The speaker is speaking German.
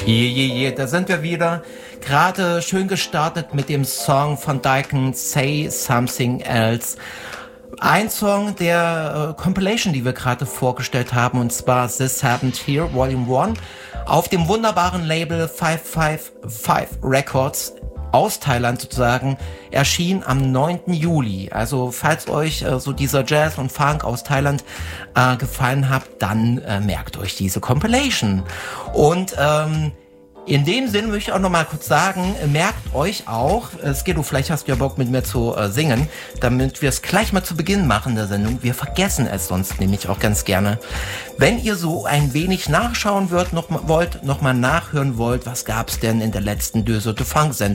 Da sind wir wieder. Gerade schön gestartet mit dem Song von Dyken, Say Something Else. Ein Song der Compilation, die wir gerade vorgestellt haben, und zwar This Happened Here, Volume 1, auf dem wunderbaren Label 555 Records aus Thailand sozusagen, erschien am 9. Juli. Also falls euch so dieser Jazz und Funk aus Thailand gefallen hat, dann merkt euch diese Compilation. Und in dem Sinn möchte ich auch noch mal kurz sagen, merkt euch auch, Skidoo, vielleicht hast du ja Bock mit mir zu singen, damit wir es gleich mal zu Beginn machen der Sendung. Wir vergessen es sonst nämlich auch ganz gerne. Wenn ihr so ein wenig nachschauen wollt, noch mal nachhören wollt, was gab's denn in der letzten Döse de Funk-Sendung?